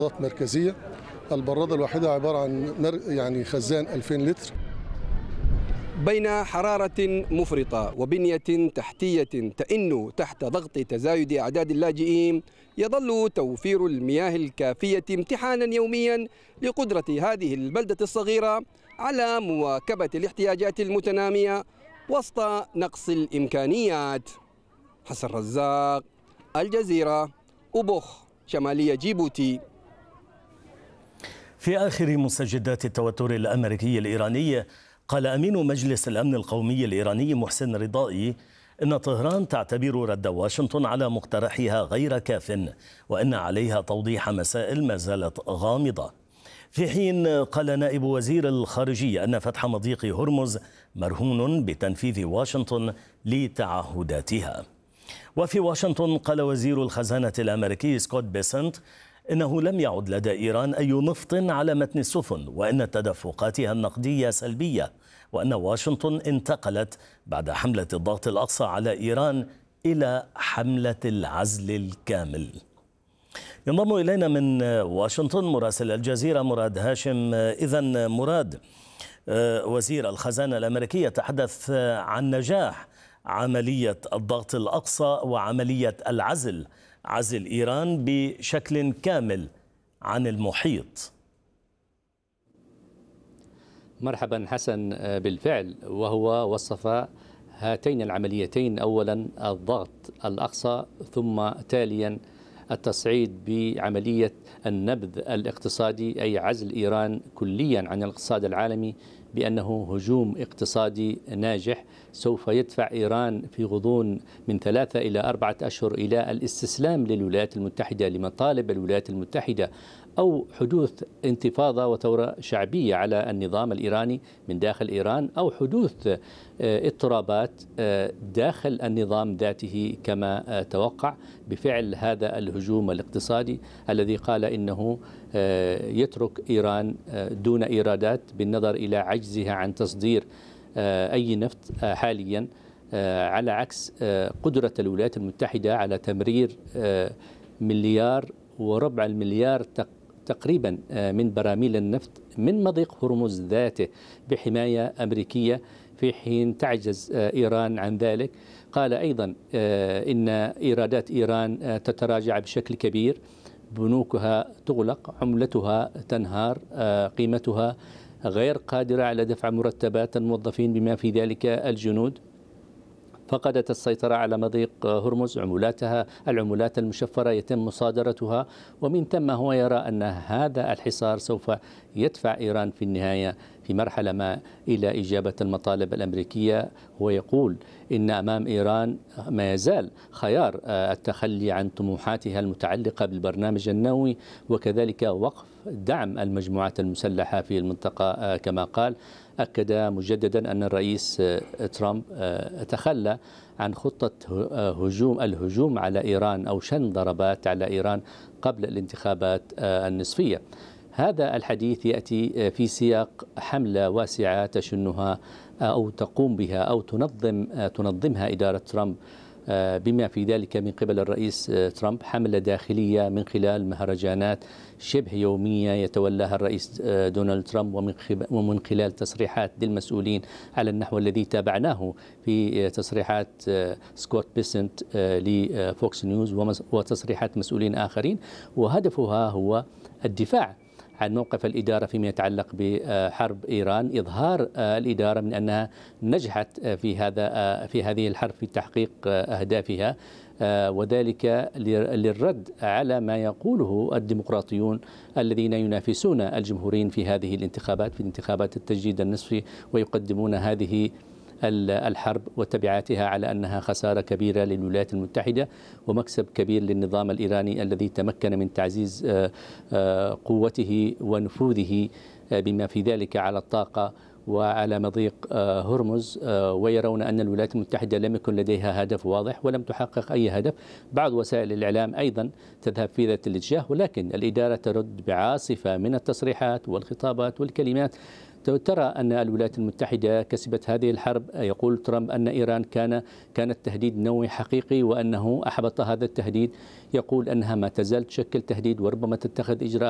مركزية. البرادة الواحدة عبارة عن خزان 2000 لتر. بين حرارة مفرطة وبنية تحتية تئن تحت ضغط تزايد أعداد اللاجئين، يظل توفير المياه الكافية امتحانا يوميا لقدرة هذه البلدة الصغيرة على مواكبة الاحتياجات المتنامية وسط نقص الإمكانيات. حسن رزاق، الجزيرة، أوبوخ، شمالية جيبوتي. في آخر مستجدات التوتر الأمريكي الإيراني، قال أمين مجلس الأمن القومي الإيراني محسن رضائي إن طهران تعتبر رد واشنطن على مقترحها غير كاف، وأن عليها توضيح مسائل ما زالت غامضة. في حين قال نائب وزير الخارجية أن فتح مضيق هرمز مرهون بتنفيذ واشنطن لتعهداتها. وفي واشنطن قال وزير الخزانة الأمريكي سكوت بيسنت إنه لم يعد لدى إيران أي نفط على متن السفن، وأن تدفقاتها النقدية سلبية، وأن واشنطن انتقلت بعد حملة الضغط الأقصى على إيران إلى حملة العزل الكامل. ينضم إلينا من واشنطن مراسل الجزيرة مراد هاشم. إذن مراد، وزير الخزانة الأمريكية تحدث عن نجاح عملية الضغط الأقصى وعملية عزل إيران بشكل كامل عن المحيط. مرحبا حسن، بالفعل وهو وصف هاتين العمليتين، أولا الضغط الأقصى ثم تاليا التصعيد بعملية النبذ الاقتصادي، أي عزل إيران كليا عن الاقتصاد العالمي، بأنه هجوم اقتصادي ناجح سوف يدفع إيران في غضون من 3 إلى 4 أشهر إلى الاستسلام للولايات المتحدة لمطالب الولايات المتحدة، أو حدوث انتفاضة وثورة شعبية على النظام الإيراني من داخل إيران، أو حدوث اضطرابات داخل النظام ذاته كما توقع بفعل هذا الهجوم الاقتصادي الذي قال إنه يترك إيران دون إيرادات بالنظر إلى عجزها عن تصدير أي نفط حاليا، على عكس قدرة الولايات المتحدة على تمرير 1.25 مليار تقريبا من براميل النفط من مضيق هرمز ذاته بحماية أمريكية، في حين تعجز إيران عن ذلك. قال أيضا إن إيرادات إيران تتراجع بشكل كبير، بنوكها تغلق، عملتها تنهار، قيمتها غير قادرة على دفع مرتبات الموظفين بما في ذلك الجنود، فقدت السيطرة على مضيق هرمز، العملات المشفرة يتم مصادرتها، ومن ثم هو يرى أن هذا الحصار سوف يدفع إيران في النهاية في مرحلة ما إلى إجابة المطالب الأمريكية. هو يقول إن أمام إيران ما يزال خيار التخلي عن طموحاتها المتعلقة بالبرنامج النووي، وكذلك وقف دعم المجموعات المسلحة في المنطقة كما قال. أكد مجددا أن الرئيس ترامب تخلى عن خطة الهجوم على إيران أو شن ضربات على إيران قبل الانتخابات النصفية. هذا الحديث يأتي في سياق حملة واسعة تشنها أو تقوم بها أو تنظمها إدارة ترامب، بما في ذلك من قبل الرئيس ترامب حملة داخلية من خلال مهرجانات شبه يومية يتولاها الرئيس دونالد ترامب، ومن خلال تصريحات للمسؤولين على النحو الذي تابعناه في تصريحات سكوت بيسنت لفوكس نيوز وتصريحات مسؤولين آخرين. وهدفها هو الدفاع عن موقف الإدارة فيما يتعلق بحرب إيران، إظهار الإدارة من أنها نجحت في هذه الحرب في تحقيق أهدافها، وذلك للرد على ما يقوله الديمقراطيون الذين ينافسون الجمهوريين في هذه الانتخابات، في انتخابات التجديد النصفي، ويقدمون هذه الحرب وتبعاتها على أنها خسارة كبيرة للولايات المتحدة ومكسب كبير للنظام الإيراني الذي تمكن من تعزيز قوته ونفوذه بما في ذلك على الطاقة وعلى مضيق هرمز، ويرون أن الولايات المتحدة لم يكن لديها هدف واضح ولم تحقق أي هدف. بعض وسائل الإعلام أيضا تذهب في ذات الاتجاه، ولكن الإدارة ترد بعاصفة من التصريحات والخطابات والكلمات ترى أن الولايات المتحدة كسبت هذه الحرب. يقول ترامب أن إيران كانت تهديد نووي حقيقي وأنه أحبط هذا التهديد. يقول أنها ما تزال تشكل تهديد وربما تتخذ إجراءات